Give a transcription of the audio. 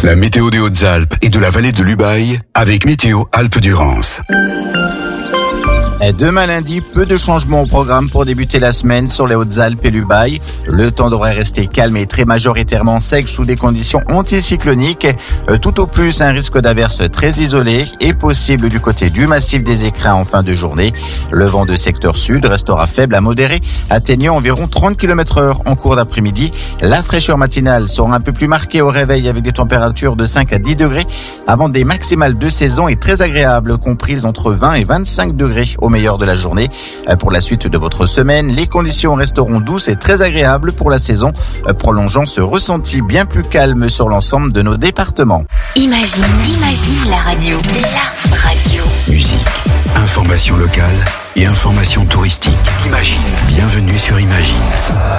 La météo des Hautes-Alpes et de la vallée de l'Ubaye avec Météo Alpes-Durance. Demain lundi, peu de changements au programme pour débuter la semaine sur les Hautes-Alpes et l'Ubaye. Le temps devrait rester calme et très majoritairement sec sous des conditions anticycloniques. Tout au plus, un risque d'averse très isolé est possible du côté du massif des Écrins en fin de journée. Le vent de secteur sud restera faible à modéré, atteignant environ 30 km/h en cours d'après-midi. La fraîcheur matinale sera un peu plus marquée au réveil avec des températures de 5 à 10 degrés avant des maximales de saison et très agréables, comprises entre 20 et 25 degrés au meilleur de la journée. Pour la suite de votre semaine, les conditions resteront douces et très agréables pour la saison, prolongeant ce ressenti bien plus calme sur l'ensemble de nos départements. Imagine la radio. La radio. Musique, information locale et information touristique. Imagine. Bienvenue sur Imagine.